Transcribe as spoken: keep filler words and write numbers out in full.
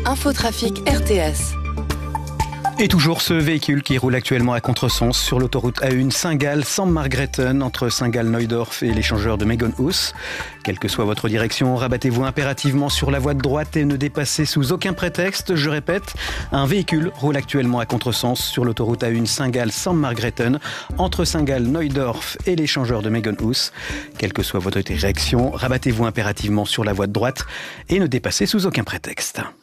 Infotrafic R T S. Et toujours ce véhicule qui roule actuellement à contresens sur l'autoroute A un Saint-Gall-Saint-Margrethen entre Saint-Gall-Neudorf et l'échangeur de Megenhus. Quelle que soit votre direction, rabattez-vous impérativement sur la voie de droite et ne dépassez sous aucun prétexte. Je répète, un véhicule roule actuellement à contresens sur l'autoroute A un Saint-Gall-Saint-Margrethen entre Saint-Gall-Neudorf et l'échangeur de Megenhus. Quelle que soit votre direction, rabattez-vous impérativement sur la voie de droite et ne dépassez sous aucun prétexte.